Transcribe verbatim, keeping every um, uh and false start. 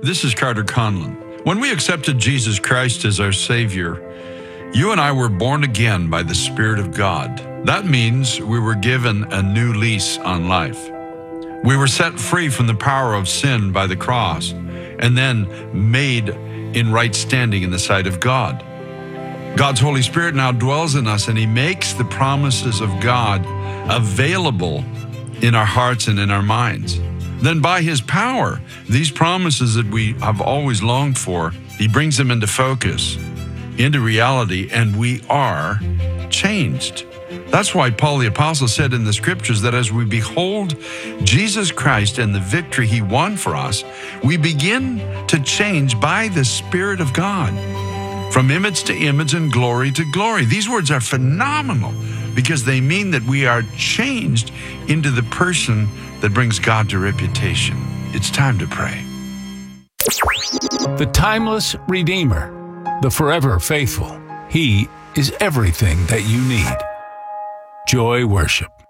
This is Carter Conlon. When we accepted Jesus Christ as our Savior, you and I were born again by the Spirit of God. That means we were given a new lease on life. We were set free from the power of sin by the cross, and then made in right standing in the sight of God. God's Holy Spirit now dwells in us, and He makes the promises of God available in our hearts and in our minds. Then by His power, these promises that we have always longed for, He brings them into focus, into reality, and we are changed. That's why Paul the Apostle said in the Scriptures that as we behold Jesus Christ and the victory He won for us, we begin to change by the Spirit of God, from image to image and glory to glory. These words are phenomenal because they mean that we are changed into the person that brings God to reputation. It's time to pray. The timeless Redeemer, the forever faithful. He is everything that you need. Joy Worship.